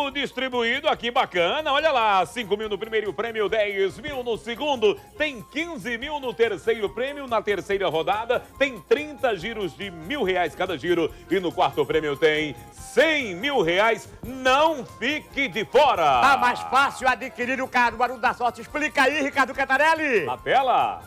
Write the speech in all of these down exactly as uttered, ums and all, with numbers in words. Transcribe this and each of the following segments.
prêmio distribuído aqui, bacana. Olha lá, cinco mil no primeiro prêmio, dez mil no segundo, tem quinze mil no terceiro prêmio. Na terceira rodada tem trinta giros de mil reais cada giro. E no quarto prêmio tem cem mil reais. Não fique de fora. Tá mais fácil adquirir o Caruaru da Sorte. Explica aí, Ricardo Cantarelli. Na tela.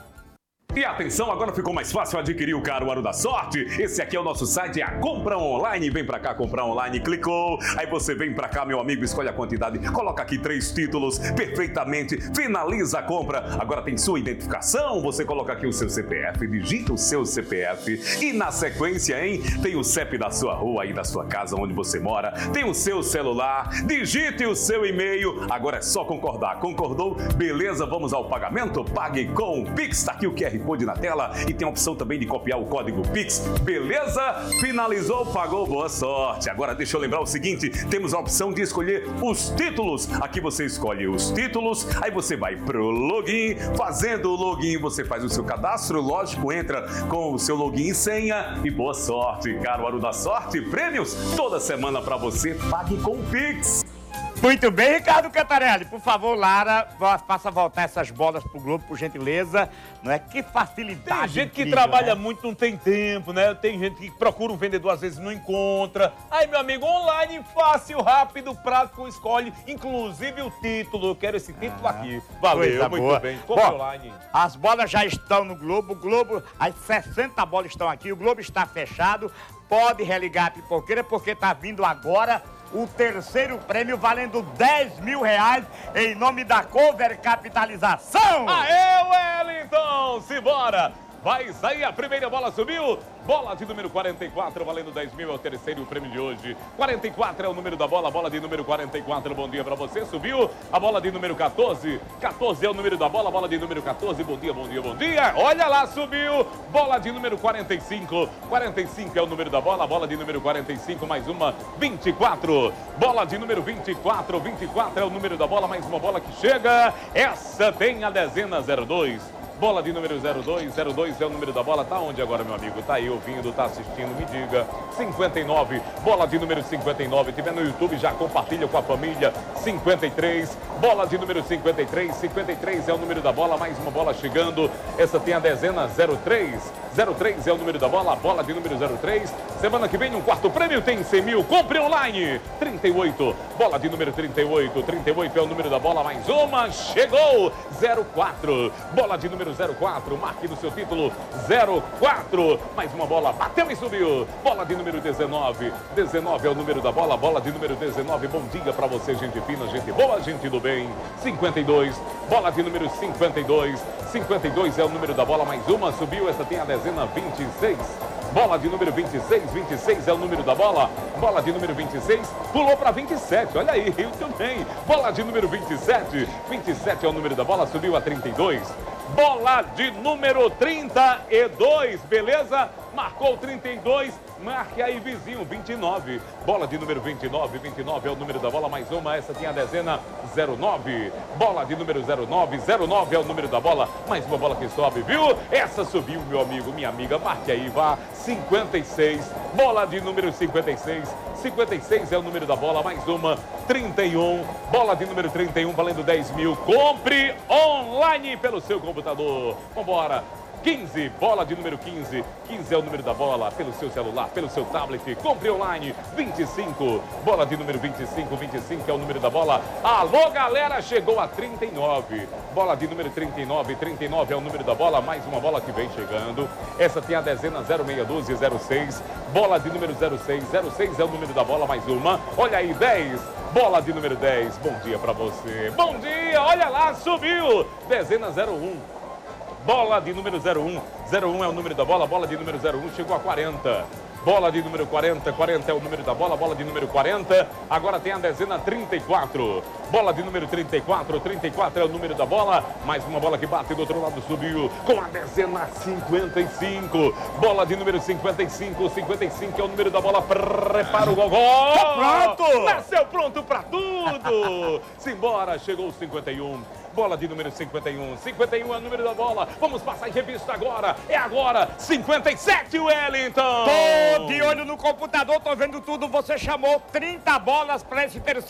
E atenção, agora ficou mais fácil adquirir o Caruaru da Sorte. Esse aqui é o nosso site, é a Compra Online. Vem pra cá, comprar online, clicou. Aí você vem pra cá, meu amigo, escolhe a quantidade. Coloca aqui três títulos, perfeitamente. Finaliza a compra. Agora tem sua identificação. Você coloca aqui o seu C P F, digita o seu C P F. E na sequência, hein, tem o C E P da sua rua aí, da sua casa, onde você mora. Tem o seu celular. Digite o seu e-mail. Agora é só concordar. Concordou? Beleza, vamos ao pagamento? Pague com o Pix. Tá aqui o Q R Code na tela e tem a opção também de copiar o código Pix. Beleza? Finalizou, pagou, boa sorte. Agora deixa eu lembrar o seguinte, temos a opção de escolher os títulos. Aqui você escolhe os títulos, aí você vai pro login. Fazendo o login, você faz o seu cadastro, lógico, entra com o seu login e senha e boa sorte. Caruaru da Sorte, prêmios toda semana pra você. Pague com o Pix. Muito bem, Ricardo Cantarelli. Por favor, Lara, faça voltar essas bolas pro Globo, por gentileza. Não é? Que facilidade. Tem gente incrível, que trabalha né? muito, não tem tempo, né? Tem gente que procura um vendedor, às vezes não encontra. Aí, meu amigo, online, fácil, rápido, prático, escolhe, inclusive o título. Eu quero esse título ah, aqui. Valeu, coisa muito boa. bem. Compre Bom, online. As bolas já estão no Globo. O Globo, as sessenta bolas estão aqui. O Globo está fechado. Pode religar a pipoqueira, porque tá vindo agora o terceiro prêmio valendo dez mil reais em nome da Cover Capitalização. Aê, Wellington, simbora. Vai sair a primeira bola, subiu. Bola de número quarenta e quatro, valendo dez mil, é o terceiro prêmio de hoje. quarenta e quatro é o número da bola, bola de número quarenta e quatro, bom dia pra você. Subiu a bola de número quatorze, quatorze é o número da bola, bola de número quatorze, bom dia, bom dia, bom dia. Olha lá, subiu, bola de número quarenta e cinco, quarenta e cinco é o número da bola, bola de número quarenta e cinco, mais uma, vinte e quatro. Bola de número vinte e quatro, vinte e quatro é o número da bola, mais uma bola que chega. Essa tem a dezena zero dois. Bola de número zero dois, zero dois é o número da bola. Tá onde agora, meu amigo? Tá aí ouvindo, tá assistindo, me diga. cinquenta e nove, bola de número cinquenta e nove. Tiver no YouTube, já compartilha com a família. cinquenta e três, bola de número cinquenta e três. cinquenta e três é o número da bola, mais uma bola chegando. Essa tem a dezena zero três. zero três é o número da bola, bola de número zero três. Semana que vem, um quarto prêmio tem cem mil. Compre online. trinta e oito, bola de número trinta e oito. trinta e oito é o número da bola, mais uma. Chegou. zero quatro, bola de número zero quatro, marque no seu título zero quatro, mais uma bola, bateu e subiu, bola de número dezenove, dezenove é o número da bola, bola de número dezenove, bom dia pra você, gente fina, gente boa, gente do bem. Cinquenta e dois, bola de número cinquenta e dois, cinquenta e dois é o número da bola, mais uma, subiu, essa tem a dezena vinte e seis. Bola de número vinte e seis, vinte e seis é o número da bola. Bola de número vinte e seis, pulou para vinte e sete. Olha aí, eu também. Bola de número vinte e sete, vinte e sete é o número da bola, subiu a trinta e dois. Bola de número trinta e dois, beleza? Marcou trinta e dois, marque aí, vizinho, vinte e nove. Bola de número vinte e nove, vinte e nove é o número da bola, mais uma, essa tem a dezena zero nove. Bola de número zero nove, zero nove é o número da bola, mais uma bola que sobe, viu? Essa subiu, meu amigo, minha amiga, marque aí, vá, cinquenta e seis. Bola de número cinquenta e seis, cinquenta e seis é o número da bola, mais uma, trinta e um. Bola de número trinta e um, valendo dez mil. Compre online pelo seu computador. Vambora. quinze, bola de número quinze, quinze é o número da bola, pelo seu celular, pelo seu tablet, compre online. Vinte e cinco, bola de número vinte e cinco, vinte e cinco é o número da bola. Alô, galera, chegou a trinta e nove, bola de número trinta e nove, trinta e nove é o número da bola, mais uma bola que vem chegando. Essa tem a dezena zero seis um dois, zero seis, bola de número zero seis, zero seis é o número da bola, mais uma. Olha aí, dez, bola de número dez, bom dia pra você. Bom dia, olha lá, subiu, dezena zero um. Bola de número zero um, zero um é o número da bola, bola de número zero um chegou a quarenta. Bola de número quarenta, quarenta é o número da bola, bola de número quarenta. Agora tem a dezena trinta e quatro. Bola de número trinta e quatro, trinta e quatro é o número da bola. Mais uma bola que bate do outro lado, subiu com a dezena cinquenta e cinco. Bola de número cinquenta e cinco, cinquenta e cinco é o número da bola. Prepara o gogó. Tá pronto! Nasceu pronto pra tudo. Simbora, chegou o cinquenta e um. Bola de número cinquenta e um. cinquenta e um é o número da bola. Vamos passar em revista agora. É agora. cinquenta e sete, Wellington. Tô de olho no computador, tô vendo tudo. Você chamou trinta bolas para esse terceiro.